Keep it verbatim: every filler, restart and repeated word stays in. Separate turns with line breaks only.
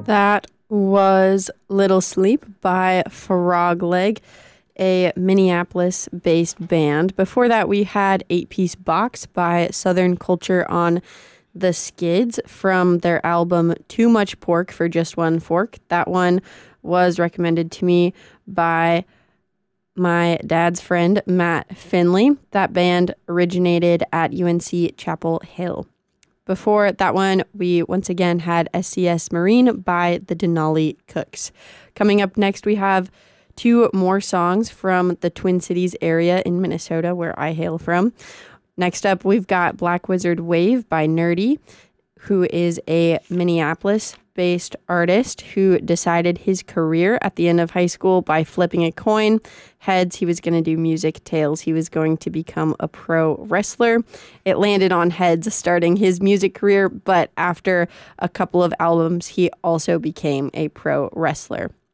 That was Little Sleep by Frogleg, a Minneapolis-based band. Before that, we had Eight Piece Box by Southern Culture on the Skids from their album Too Much Pork for Just One Fork. That one was recommended to me by my dad's friend, Matt Finley. That band originated at U N C Chapel Hill. Before that one, we once again had S C S Marine by the Denali Cooks. Coming up next, we have two more songs from the Twin Cities area in Minnesota, where I hail from. Next up, we've got Black Wizard Wave by Nerdy, who is a Minneapolis-based artist who decided his career at the end of high school by flipping a coin. Heads, he was going to do music. Tails, he was going to become a pro wrestler. It landed on heads, starting his music career, but after a couple of albums, he also became a pro wrestler.